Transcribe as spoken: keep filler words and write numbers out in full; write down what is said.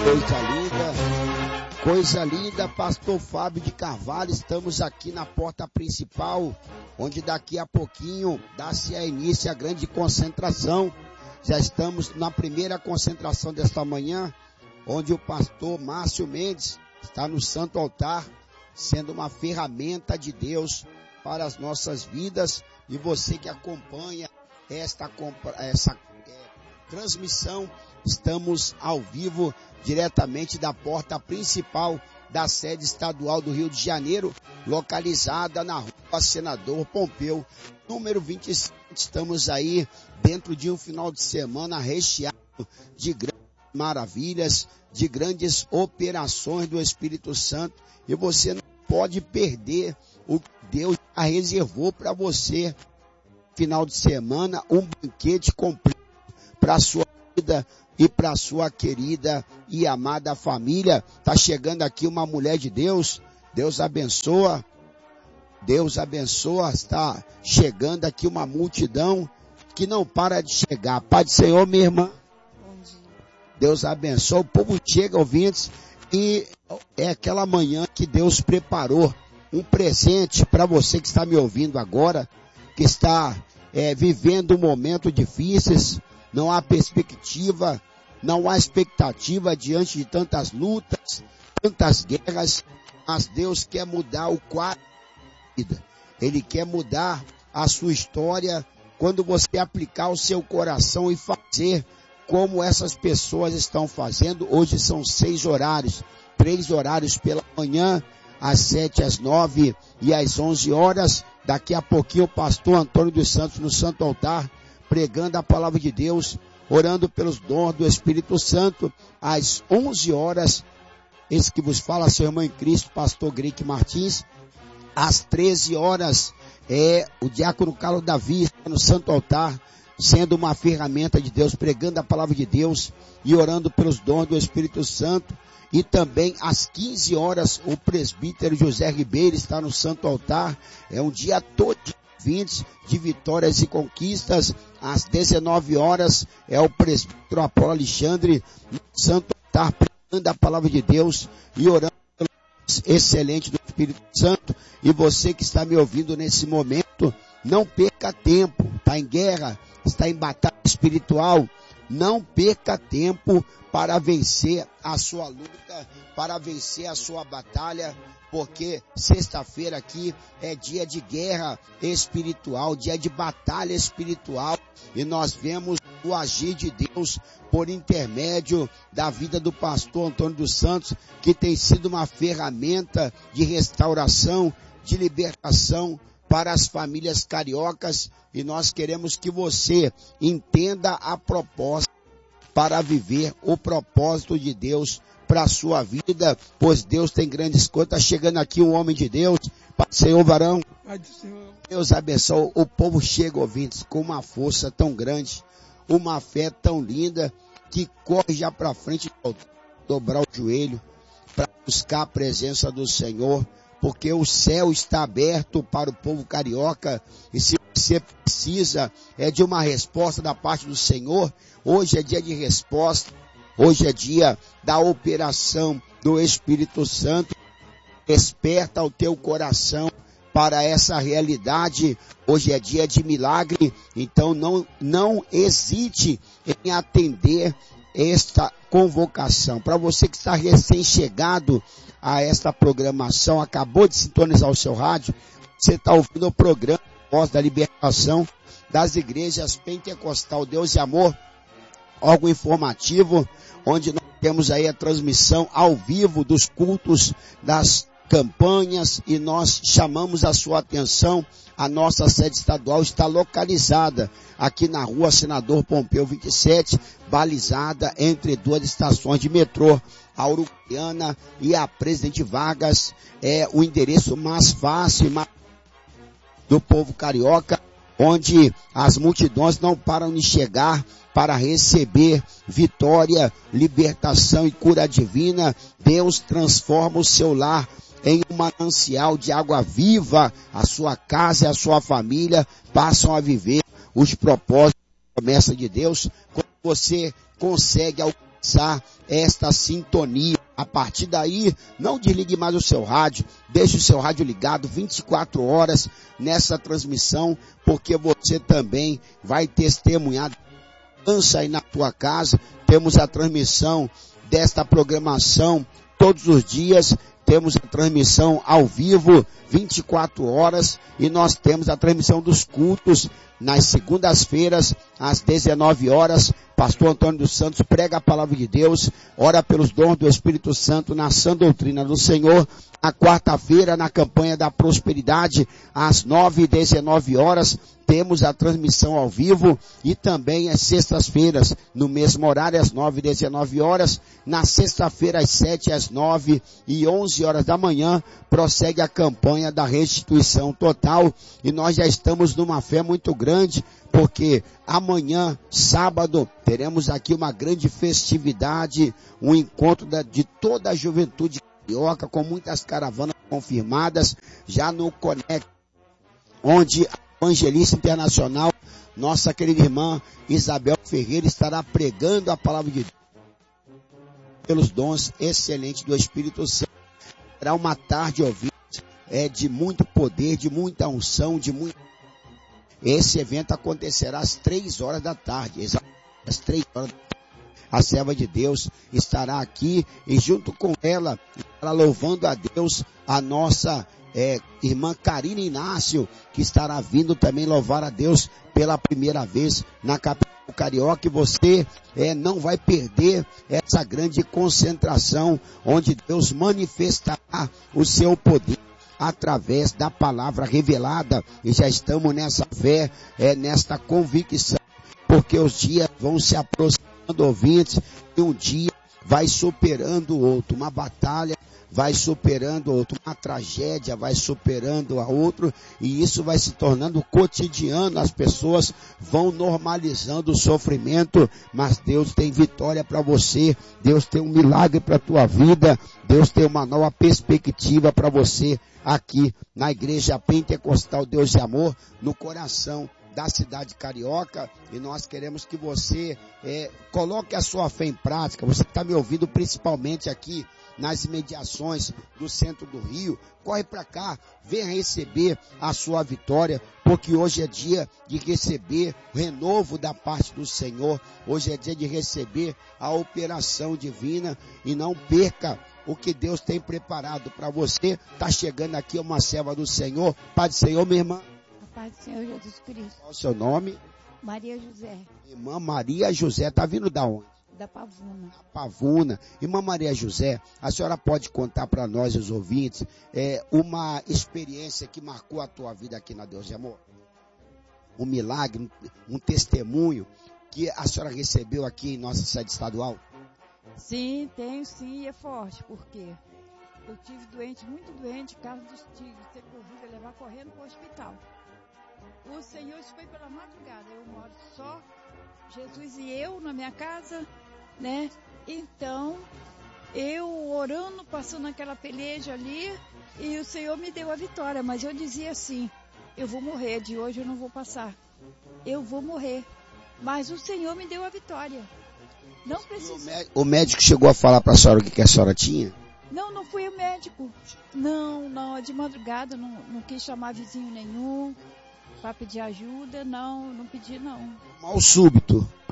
Coisa linda, coisa linda, pastor Fábio de Carvalho, estamos aqui na porta principal, onde daqui a pouquinho dá-se a início a grande concentração. Já estamos na primeira concentração desta manhã, onde o pastor Márcio Mendes está no Santo Altar, sendo uma ferramenta de Deus para as nossas vidas. E você que acompanha esta, essa é, transmissão, estamos ao vivo, diretamente da porta principal da sede estadual do Rio de Janeiro, localizada na rua Senador Pompeu, número vinte e sete. Estamos aí dentro de um final de semana recheado de grandes maravilhas, de grandes operações do Espírito Santo, e você não pode perder o que Deus já reservou para você. Final de semana, um banquete completo para a sua vida e para a sua querida e amada família. Está chegando aqui uma mulher de Deus. Deus abençoa. Deus abençoa. Está chegando aqui uma multidão que não para de chegar. Pai do Senhor, minha irmã. Bom dia. Deus abençoa. O povo chega, ouvintes, e é aquela manhã que Deus preparou um presente para você que está me ouvindo agora, que está é, vivendo um momento difícil. Não há perspectiva, não há expectativa diante de tantas lutas, tantas guerras, mas Deus quer mudar o quadro da vida. Ele quer mudar a sua história quando você aplicar o seu coração e fazer como essas pessoas estão fazendo. Hoje são seis horários, três horários pela manhã, às sete, às nove e às onze horas. Daqui a pouquinho o pastor Antônio dos Santos no Santo Altar, pregando a palavra de Deus, orando pelos dons do Espírito Santo, às onze horas, esse que vos fala, seu irmão em Cristo, pastor Grique Martins. Às treze horas, é o diácono Carlos Davi, no Santo Altar, sendo uma ferramenta de Deus, pregando a palavra de Deus e orando pelos dons do Espírito Santo. E também às quinze horas, o presbítero José Ribeiro está no Santo Altar. É um dia todo de vitórias e conquistas. Às dezenove horas é o presbítero Apolo Alexandre no Santo Altar, pregando a palavra de Deus e orando pelo excelente do Espírito Santo. E você que está me ouvindo nesse momento, não perca tempo. Está em guerra, está em batalha espiritual. Não perca tempo para vencer a sua luta, para vencer a sua batalha, porque sexta-feira aqui é dia de guerra espiritual, dia de batalha espiritual, e nós vemos o agir de Deus por intermédio da vida do pastor Antônio dos Santos, que tem sido uma ferramenta de restauração, de libertação para as famílias cariocas, e nós queremos que você entenda a proposta para viver o propósito de Deus para a sua vida, pois Deus tem grandes coisas. Está chegando aqui um homem de Deus. Pai do Senhor, varão. Pai do Senhor. Deus abençoe. O povo chega, ouvintes, com uma força tão grande, uma fé tão linda, que corre já para frente, dobrar o joelho, para buscar a presença do Senhor, porque o céu está aberto para o povo carioca. E se você precisa é de uma resposta da parte do Senhor, hoje é dia de resposta. Hoje é dia da operação do Espírito Santo. Desperta o teu coração para essa realidade. Hoje é dia de milagre. Então não, não hesite em atender esta convocação. Para você que está recém-chegado a esta programação, acabou de sintonizar o seu rádio, você está ouvindo o programa Voz da Libertação das Igrejas Pentecostal Deus e Amor, algo informativo, onde nós temos aí a transmissão ao vivo dos cultos, das campanhas, e nós chamamos a sua atenção. A nossa sede estadual está localizada aqui na rua Senador Pompeu vinte e sete, balizada entre duas estações de metrô, a Uruguaiana e a Presidente Vargas. É o endereço mais fácil mais do povo carioca, onde as multidões não param de chegar para receber vitória, libertação e cura divina. Deus transforma o seu lar em um manancial de água viva. A sua casa e a sua família passam a viver os propósitos e promessas de Deus. Quando você consegue alcançar começar esta sintonia. A partir daí, não desligue mais o seu rádio, deixe o seu rádio ligado vinte e quatro horas nessa transmissão, porque você também vai testemunhar. Dança aí na tua casa. Temos a transmissão desta programação todos os dias. Temos a transmissão ao vivo, vinte e quatro horas, e nós temos a transmissão dos cultos nas segundas-feiras, às dezenove horas. Pastor Antônio dos Santos prega a palavra de Deus, ora pelos dons do Espírito Santo na sã doutrina do Senhor. A quarta-feira, na campanha da prosperidade, às nove e dezenove horas, temos a transmissão ao vivo, e também às sextas-feiras, no mesmo horário, às nove e dezenove horas. Na sexta-feira, às sete, às nove e onze horas da manhã, prossegue a campanha da restituição total, e nós já estamos numa fé muito grande, porque amanhã, sábado, teremos aqui uma grande festividade, um encontro da, de toda a juventude carioca, com muitas caravanas confirmadas, já no Conect, onde a evangelista internacional, nossa querida irmã Isabel Ferreira, estará pregando a palavra de Deus pelos dons excelentes do Espírito Santo. Será uma tarde, ouvinte, é, de muito poder, de muita unção, de muito... Esse evento acontecerá às três horas da tarde, exatamente às três horas da tarde. A serva de Deus estará aqui, e junto com ela, estará louvando a Deus, a nossa é, irmã Karina Inácio, que estará vindo também louvar a Deus pela primeira vez na capital carioca. E você é, não vai perder essa grande concentração, onde Deus manifestará o seu poder através da palavra revelada, e já estamos nessa fé, é, nesta convicção, porque os dias vão se aproximando, ouvintes, e um dia vai superando o outro, uma batalha vai superando o outro, uma tragédia vai superando a outro, e isso vai se tornando cotidiano. As pessoas vão normalizando o sofrimento, mas Deus tem vitória para você, Deus tem um milagre para a tua vida, Deus tem uma nova perspectiva para você aqui na Igreja Pentecostal Deus de Amor, no coração da cidade carioca. E nós queremos que você é, coloque a sua fé em prática. Você que está me ouvindo principalmente aqui nas imediações do centro do Rio, corre para cá, venha receber a sua vitória, porque hoje é dia de receber o renovo da parte do Senhor, hoje é dia de receber a operação divina, e não perca o que Deus tem preparado para você. Está chegando aqui uma serva do Senhor. Pai do Senhor, minha irmã. Pai do Senhor Jesus Cristo. Qual o seu nome? Maria José. Irmã Maria José, está vindo da onde? Da Pavuna. Da Pavuna. Irmã Maria José, a senhora pode contar para nós, os ouvintes, é, uma experiência que marcou a tua vida aqui na Deus de Amor? Um milagre, um, um testemunho que a senhora recebeu aqui em nossa sede estadual? Sim, tenho sim, e é forte, porque eu tive doente, muito doente, caso de ter Covid, eu levar correndo para o hospital. O Senhor, isso foi pela madrugada, eu moro só, Jesus e eu na minha casa, né? Então, eu orando, passando aquela peleja ali, e o Senhor me deu a vitória, mas eu dizia assim, eu vou morrer, de hoje eu não vou passar, eu vou morrer, mas o Senhor me deu a vitória. Não preciso... O médico chegou a falar para a senhora o que, que a senhora tinha? Não, não fui o médico. Não, não, de madrugada, não, não quis chamar vizinho nenhum para pedir ajuda, não, não pedi não. Mal súbito.